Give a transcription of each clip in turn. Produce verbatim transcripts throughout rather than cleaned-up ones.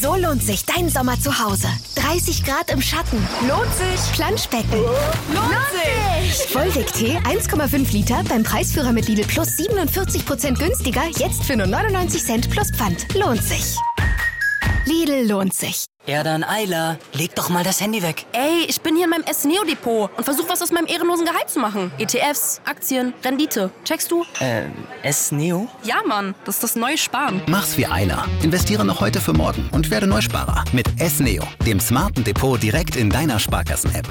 So lohnt sich dein Sommer zu Hause. dreißig Grad im Schatten. Lohnt sich. Planschbecken. Lohnt sich. Volvic-Tee eins Komma fünf Liter beim Preisführer mit Lidl Plus siebenundvierzig Prozent günstiger. Jetzt für nur neunundneunzig Cent plus Pfand. Lohnt sich. Lidl lohnt sich. Ja dann, Ayla, leg doch mal das Handy weg. Ey, ich bin hier in meinem S-Neo-Depot und versuche was aus meinem ehrenlosen Gehalt zu machen. E T Fs, Aktien, Rendite. Checkst du? Äh, S-Neo? Ja, Mann, das ist das neue Sparen. Mach's wie Ayla. Investiere noch heute für morgen und werde Neusparer. Mit S-Neo, dem smarten Depot direkt in deiner Sparkassen-App.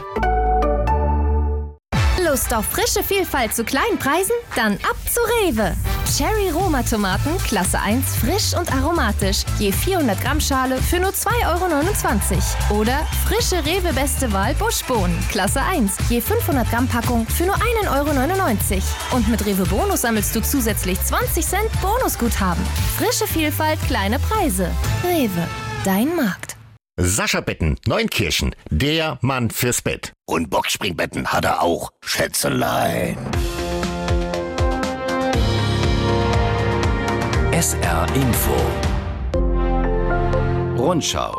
Lust auf frische Vielfalt zu kleinen Preisen? Dann ab zu Rewe. Cherry Roma Tomaten, Klasse eins, frisch und aromatisch. Je vierhundert Gramm Schale für nur zwei Euro neunundzwanzig. Oder frische Rewe Beste Wahl Buschbohnen, Klasse eins, je fünfhundert Gramm Packung für nur ein Euro neunundneunzig. Und mit Rewe Bonus sammelst du zusätzlich zwanzig Cent Bonusguthaben. Frische Vielfalt, kleine Preise. Rewe, dein Markt. Sascha Betten, Neunkirchen, der Mann fürs Bett. Und Boxspringbetten hat er auch, Schätzelein. S R Info. Rundschau.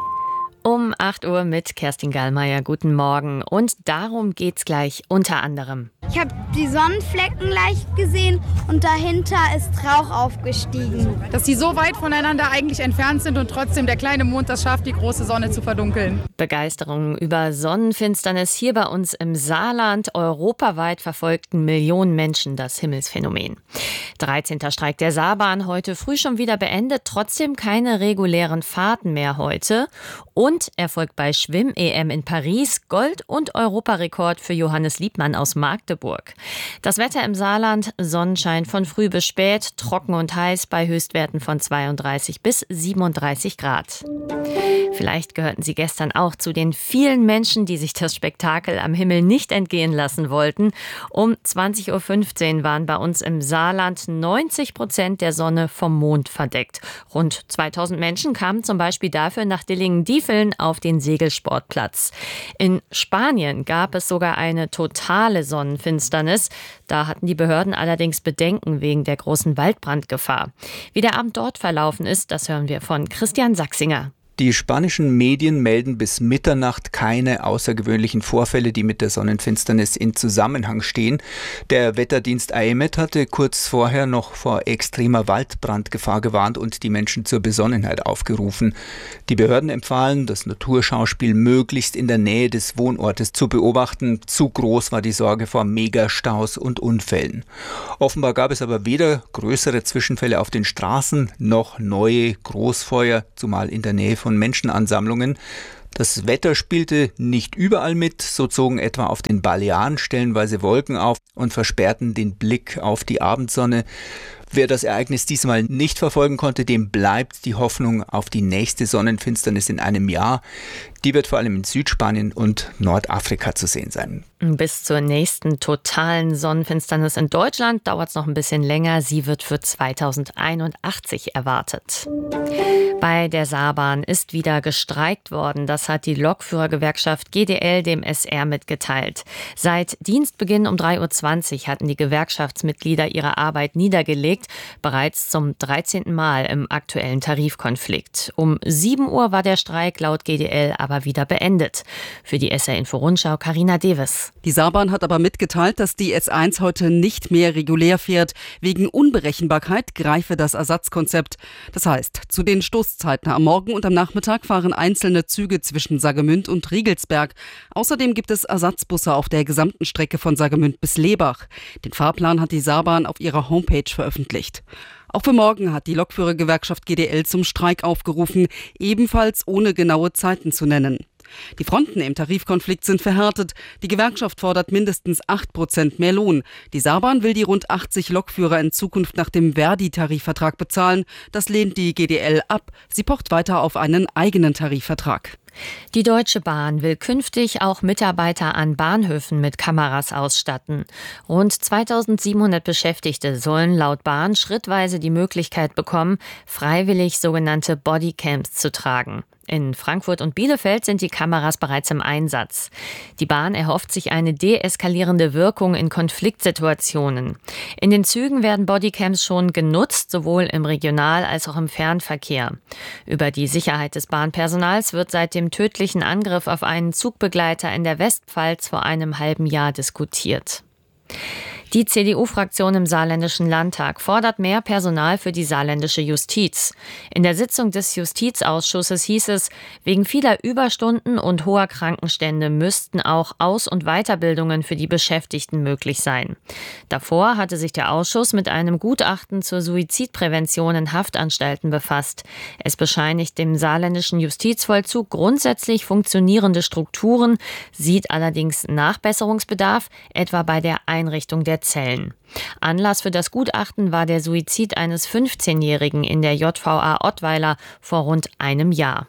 Um acht Uhr mit Kerstin Gallmeier. Guten Morgen. Und darum geht's gleich unter anderem. Ich habe die Sonnenflecken leicht gesehen und dahinter ist Rauch aufgestiegen. Dass die so weit voneinander eigentlich entfernt sind und trotzdem der kleine Mond das schafft, die große Sonne zu verdunkeln. Begeisterung über Sonnenfinsternis hier bei uns im Saarland. Europaweit verfolgten Millionen Menschen das Himmelsphänomen. dreizehnter Streik der Saarbahn heute früh schon wieder beendet. Trotzdem keine regulären Fahrten mehr heute. Und Erfolg bei Schwimm-E M in Paris. Gold- und Europarekord für Johannes Liebmann aus Magdeburg. Das Wetter im Saarland, Sonnenschein von früh bis spät, trocken und heiß bei Höchstwerten von zweiunddreißig bis siebenunddreißig Grad. Vielleicht gehörten Sie gestern auch zu den vielen Menschen, die sich das Spektakel am Himmel nicht entgehen lassen wollten. Um zwanzig Uhr fünfzehn waren bei uns im Saarland neunzig Prozent der Sonne vom Mond verdeckt. Rund zweitausend Menschen kamen zum Beispiel dafür nach Dillingen-Diefeln auf den Segelsportplatz. In Spanien gab es sogar eine totale Sonnenfinsternis. Da hatten die Behörden allerdings Bedenken wegen der großen Waldbrandgefahr. Wie der Abend dort verlaufen ist, das hören wir von Christian Sachsinger. Die spanischen Medien melden bis Mitternacht keine außergewöhnlichen Vorfälle, die mit der Sonnenfinsternis in Zusammenhang stehen. Der Wetterdienst A E M E T hatte kurz vorher noch vor extremer Waldbrandgefahr gewarnt und die Menschen zur Besonnenheit aufgerufen. Die Behörden empfahlen, das Naturschauspiel möglichst in der Nähe des Wohnortes zu beobachten. Zu groß war die Sorge vor Megastaus und Unfällen. Offenbar gab es aber weder größere Zwischenfälle auf den Straßen noch neue Großfeuer, zumal in der Nähe von Menschenansammlungen. Das Wetter spielte nicht überall mit, so zogen etwa auf den Balearen stellenweise Wolken auf und versperrten den Blick auf die Abendsonne. Wer das Ereignis diesmal nicht verfolgen konnte, dem bleibt die Hoffnung auf die nächste Sonnenfinsternis in einem Jahr. Die wird vor allem in Südspanien und Nordafrika zu sehen sein. Bis zur nächsten totalen Sonnenfinsternis in Deutschland dauert es noch ein bisschen länger. Sie wird für zweitausendeinundachtzig erwartet. Bei der Saarbahn ist wieder gestreikt worden. Das hat die Lokführergewerkschaft G D L dem S R mitgeteilt. Seit Dienstbeginn um drei Uhr zwanzig hatten die Gewerkschaftsmitglieder ihre Arbeit niedergelegt. Bereits zum dreizehnten Mal im aktuellen Tarifkonflikt. Um sieben Uhr war der Streik laut G D L aber wieder beendet. Für die S R-Info Rundschau Carina Deves. Die Saarbahn hat aber mitgeteilt, dass die S eins heute nicht mehr regulär fährt. Wegen Unberechenbarkeit greife das Ersatzkonzept. Das heißt, zu den Stoßzeiten am Morgen und am Nachmittag fahren einzelne Züge zwischen Saargemünd und Riegelsberg. Außerdem gibt es Ersatzbusse auf der gesamten Strecke von Saargemünd bis Lebach. Den Fahrplan hat die Saarbahn auf ihrer Homepage veröffentlicht. Auch für morgen hat die Lokführergewerkschaft G D L zum Streik aufgerufen, ebenfalls ohne genaue Zeiten zu nennen. Die Fronten im Tarifkonflikt sind verhärtet. Die Gewerkschaft fordert mindestens acht Prozent mehr Lohn. Die Saarbahn will die rund achtzig Lokführer in Zukunft nach dem Verdi-Tarifvertrag bezahlen. Das lehnt die G D L ab. Sie pocht weiter auf einen eigenen Tarifvertrag. Die Deutsche Bahn will künftig auch Mitarbeiter an Bahnhöfen mit Kameras ausstatten. Rund zweitausendsiebenhundert Beschäftigte sollen laut Bahn schrittweise die Möglichkeit bekommen, freiwillig sogenannte Bodycams zu tragen. In Frankfurt und Bielefeld sind die Kameras bereits im Einsatz. Die Bahn erhofft sich eine deeskalierende Wirkung in Konfliktsituationen. In den Zügen werden Bodycams schon genutzt, sowohl im Regional- als auch im Fernverkehr. Über die Sicherheit des Bahnpersonals wird seit dem tödlichen Angriff auf einen Zugbegleiter in der Westpfalz vor einem halben Jahr diskutiert. Die C D U-Fraktion im Saarländischen Landtag fordert mehr Personal für die saarländische Justiz. In der Sitzung des Justizausschusses hieß es, wegen vieler Überstunden und hoher Krankenstände müssten auch Aus- und Weiterbildungen für die Beschäftigten möglich sein. Davor hatte sich der Ausschuss mit einem Gutachten zur Suizidprävention in Haftanstalten befasst. Es bescheinigt dem saarländischen Justizvollzug grundsätzlich funktionierende Strukturen, sieht allerdings Nachbesserungsbedarf, etwa bei der Einrichtung der Zellen. Anlass für das Gutachten war der Suizid eines fünfzehnjährigen in der J V A Ottweiler vor rund einem Jahr.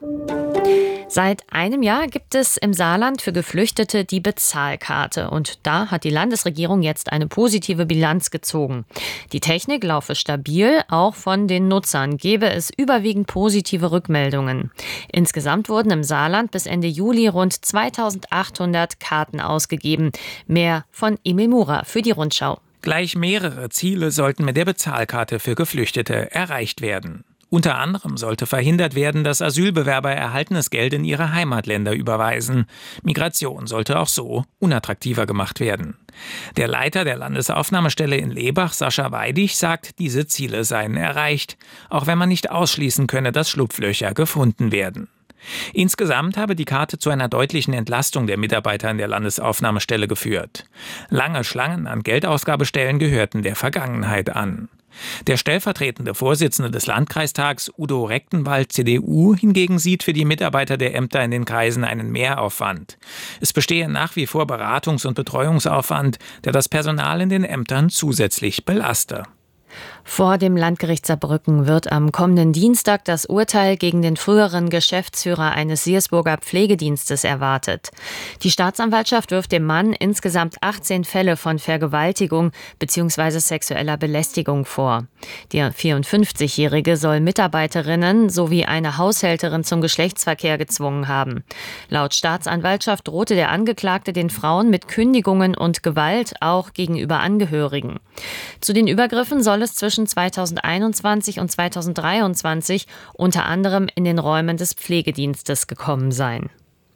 Seit einem Jahr gibt es im Saarland für Geflüchtete die Bezahlkarte und da hat die Landesregierung jetzt eine positive Bilanz gezogen. Die Technik laufe stabil, auch von den Nutzern gebe es überwiegend positive Rückmeldungen. Insgesamt wurden im Saarland bis Ende Juli rund zweitausendachthundert Karten ausgegeben. Mehr von Emil Murer für die Rundschau. Gleich mehrere Ziele sollten mit der Bezahlkarte für Geflüchtete erreicht werden. Unter anderem sollte verhindert werden, dass Asylbewerber erhaltenes Geld in ihre Heimatländer überweisen. Migration sollte auch so unattraktiver gemacht werden. Der Leiter der Landesaufnahmestelle in Lebach, Sascha Weidig, sagt, diese Ziele seien erreicht, auch wenn man nicht ausschließen könne, dass Schlupflöcher gefunden werden. Insgesamt habe die Karte zu einer deutlichen Entlastung der Mitarbeiter in der Landesaufnahmestelle geführt. Lange Schlangen an Geldausgabestellen gehörten der Vergangenheit an. Der stellvertretende Vorsitzende des Landkreistags, Udo Rechtenwald, C D U, hingegen sieht für die Mitarbeiter der Ämter in den Kreisen einen Mehraufwand. Es bestehe nach wie vor Beratungs- und Betreuungsaufwand, der das Personal in den Ämtern zusätzlich belaste. Vor dem Landgericht Saarbrücken wird am kommenden Dienstag das Urteil gegen den früheren Geschäftsführer eines Siersburger Pflegedienstes erwartet. Die Staatsanwaltschaft wirft dem Mann insgesamt achtzehn Fälle von Vergewaltigung bzw. sexueller Belästigung vor. Der vierundfünfzigjährige soll Mitarbeiterinnen sowie eine Haushälterin zum Geschlechtsverkehr gezwungen haben. Laut Staatsanwaltschaft drohte der Angeklagte den Frauen mit Kündigungen und Gewalt auch gegenüber Angehörigen. Zu den Übergriffen soll es zwischen zweitausendeinundzwanzig und zweitausenddreiundzwanzig unter anderem in den Räumen des Pflegedienstes gekommen sein.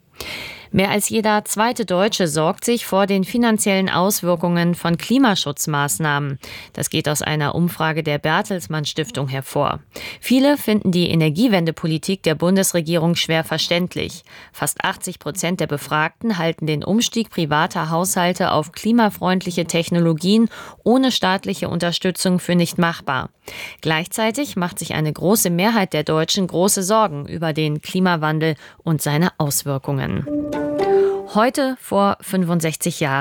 Mehr als jeder zweite Deutsche sorgt sich vor den finanziellen Auswirkungen von Klimaschutzmaßnahmen. Das geht aus einer Umfrage der Bertelsmann Stiftung hervor. Viele finden die Energiewendepolitik der Bundesregierung schwer verständlich. Fast achtzig Prozent der Befragten halten den Umstieg privater Haushalte auf klimafreundliche Technologien ohne staatliche Unterstützung für nicht machbar. Gleichzeitig macht sich eine große Mehrheit der Deutschen große Sorgen über den Klimawandel und seine Auswirkungen. Heute vor fünfundsechzig Jahren